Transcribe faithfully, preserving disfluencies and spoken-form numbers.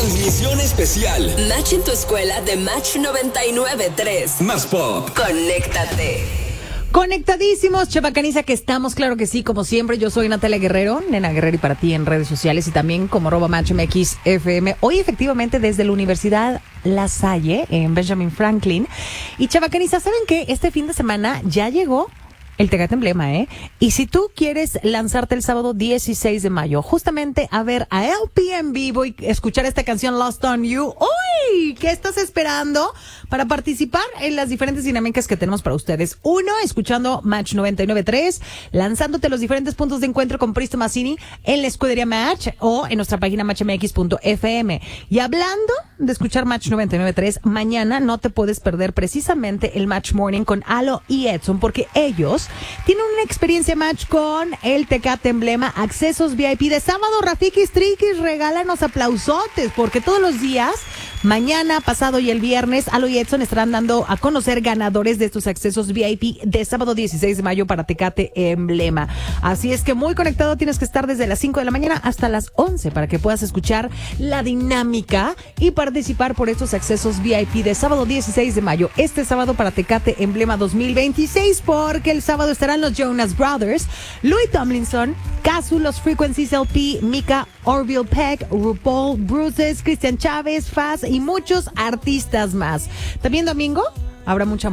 Transmisión especial. Match en tu escuela de Match noventa y nueve punto tres. Más pop. Conéctate. Conectadísimos, Chabacaniza, que estamos, claro que sí, como siempre. Yo soy Natalia Guerrero, Nena Guerrero, y para ti en redes sociales y también como arroba Match M X F M. Hoy efectivamente desde la Universidad La Salle en Benjamin Franklin. Y Chabacaniza, ¿saben qué? Este fin de semana ya llegó el Tecate Emblema, ¿eh? Y si tú quieres lanzarte el sábado dieciséis de mayo, justamente a ver a L P en vivo y escuchar esta canción Lost on You, ¡uy! ¿Qué estás esperando para participar en las diferentes dinámicas que tenemos para ustedes? Uno, escuchando Match noventa y nueve punto tres, lanzándote los diferentes puntos de encuentro con Pristo Mazzini en la escudería Match o en nuestra página match m x punto f m. Y hablando de escuchar Match noventa y nueve punto tres, mañana no te puedes perder precisamente el Match Morning con Alo y Edson, porque ellos tienen una experiencia Match con el Tecate Emblema, accesos V I P de sábado. Rafikis Triquis, regálanos aplausotes, porque todos los días, mañana, pasado y el viernes, Alo y Edson estarán dando a conocer ganadores de estos accesos V I P de sábado dieciséis de mayo para Tecate Emblema. Así es que muy conectado tienes que estar desde las cinco de la mañana hasta las once para que puedas escuchar la dinámica y participar por estos accesos V I P de sábado dieciséis de mayo. Este sábado para Tecate Emblema dos mil veintiséis, porque el sábado estarán los Jonas Brothers, Louis Tomlinson, Kazu, los Frequencies L P, Mika, Orville Peck, RuPaul, Bruces, Cristian Chávez, Faz y muchos artistas más. También domingo habrá mucha